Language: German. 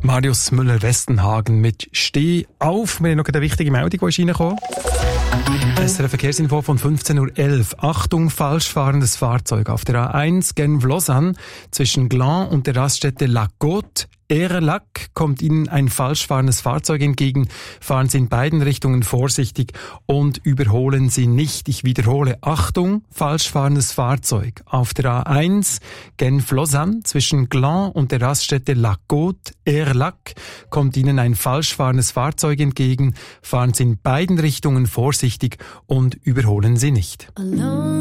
Marius Müller-Westenhagen mit «Steh auf». Wir haben noch eine wichtige Meldung, die ist reingekommen. SRF Verkehrsinfo von 15.11 Uhr. Achtung, falsch fahrendes Fahrzeug. Auf der A1 Genf-Lausanne zwischen Gland und der Raststätte La Côte Erlac kommt Ihnen ein falsch fahrendes Fahrzeug entgegen. Fahren Sie in beiden Richtungen vorsichtig und überholen Sie nicht. Ich wiederhole, Achtung, falsch fahrendes Fahrzeug. Auf der A1 Genf-Lausanne zwischen Gland und der Raststätte La Côte Erlac kommt Ihnen ein falsch fahrendes Fahrzeug entgegen. Fahren Sie in beiden Richtungen vorsichtig und überholen Sie nicht.